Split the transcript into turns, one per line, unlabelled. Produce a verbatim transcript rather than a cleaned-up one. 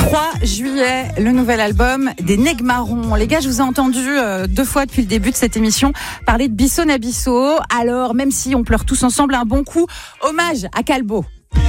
trois juillet, le nouvel album des Nègres Marrons. Les gars, je vous ai entendu euh, deux fois depuis le début de cette émission parler de Bisso Nabisso. Alors, même si on pleure tous ensemble, un bon coup, hommage à Calbo.